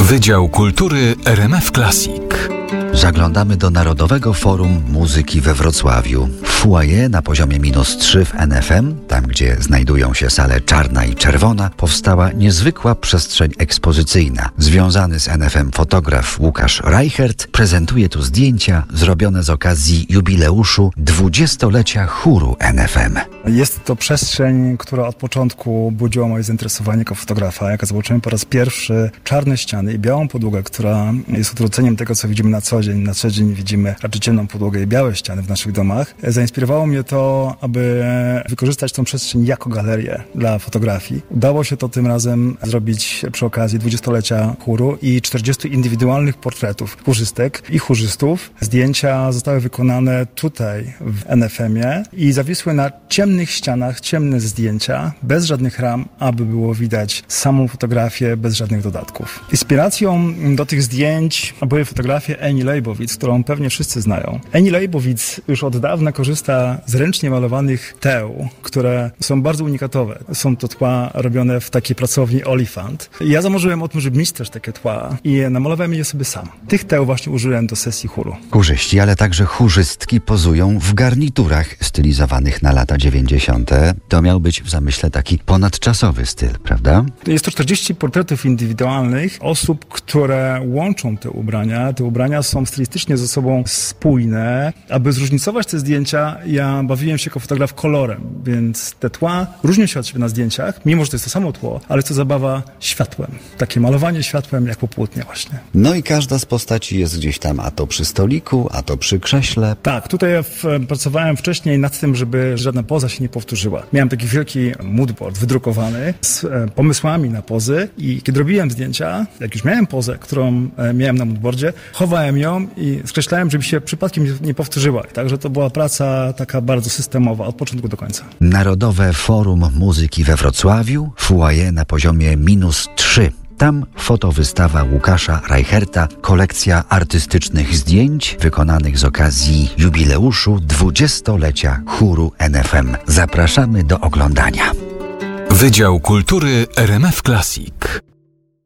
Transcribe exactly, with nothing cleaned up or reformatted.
Wydział Kultury R M F Classic. Zaglądamy do Narodowego Forum Muzyki we Wrocławiu. W foyer na poziomie minus trzy w N F M, tam gdzie znajdują się sale czarna i czerwona, powstała niezwykła przestrzeń ekspozycyjna. Związany z N F M fotograf Łukasz Reichert prezentuje tu zdjęcia zrobione z okazji jubileuszu dwudziestolecia chóru N F M. Jest to przestrzeń, która od początku budziła moje zainteresowanie jako fotografa. Jak zobaczyłem po raz pierwszy czarne ściany i białą podłogę, która jest odwróceniem tego, co widzimy na co dzień. Na co dzień widzimy raczej ciemną podłogę i białe ściany w naszych domach. Zainspirowało mnie to, aby wykorzystać tą przestrzeń jako galerię dla fotografii. Udało się to tym razem zrobić przy okazji dwudziestolecia chóru i czterdziestu indywidualnych portretów chórzystek i chórzystów. Zdjęcia zostały wykonane tutaj w N F M-ie i zawisły na ciemnych ścianach, ciemne zdjęcia, bez żadnych ram, aby było widać samą fotografię, bez żadnych dodatków. Inspiracją do tych zdjęć były fotografie Eni Leibowitz, którą pewnie wszyscy znają. Eni Leibowitz już od dawna korzysta z ręcznie malowanych teł, które są bardzo unikatowe. Są to tła robione w takiej pracowni Olifant. Ja zamarzyłem o tym, żeby mieć też takie tła i namalowałem je sobie sam. Tych teł właśnie użyłem do sesji chóru. Chórzyści, ale także chórzystki pozują w garniturach stylizowanych na lata dziewięćdziesiąte. To miał być w zamyśle taki ponadczasowy styl, prawda? Jest to czterdzieści portretów indywidualnych osób, które łączą te ubrania. Te ubrania są stylistycznie ze sobą spójne. Aby zróżnicować te zdjęcia, ja bawiłem się jako fotograf kolorem, więc te tła różnią się od siebie na zdjęciach, mimo że to jest to samo tło, ale to zabawa światłem. Takie malowanie światłem jak po płótnie właśnie. No i każda z postaci jest gdzieś tam, a to przy stoliku, a to przy krześle. Tak, tutaj ja w, pracowałem wcześniej nad tym, żeby żadna poza się nie powtórzyła. Miałem taki wielki moodboard wydrukowany z e, pomysłami na pozy i kiedy robiłem zdjęcia, jak już miałem pozę, którą e, miałem na moodboardzie, chowałem ją i skreślałem, żeby się przypadkiem nie powtórzyła. Także to była praca taka bardzo systemowa, od początku do końca. Narodowe Forum Muzyki we Wrocławiu, foyer na poziomie minus trzy. Tam fotowystawa Łukasza Reicherta, kolekcja artystycznych zdjęć wykonanych z okazji jubileuszu dwudziestolecia chóru N F M. Zapraszamy do oglądania. Wydział Kultury R M F Classic.